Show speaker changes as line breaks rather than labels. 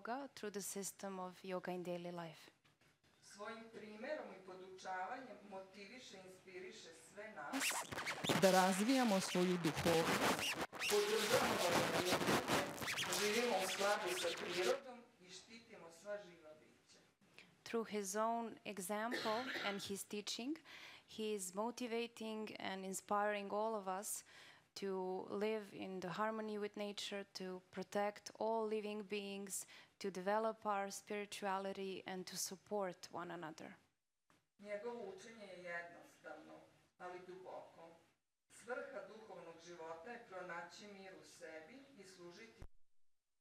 yoga through the system of yoga in daily life.
Svojim primjerom i podučavanjem motiviše i inspiriše sve nas
da razvijamo svoju duhovnost,
podržavamo da živimo u skladu sa prirodom i štitimo sva živa bića.
Through his own example and his teaching, he is motivating and inspiring all of us to live in the harmony with nature, to protect all living beings, to develop our spirituality and to support one another.
Njegovo učenje je jednostavno, ali duboko. Svrha duhovnog života je pronaći mir u sebi i služiti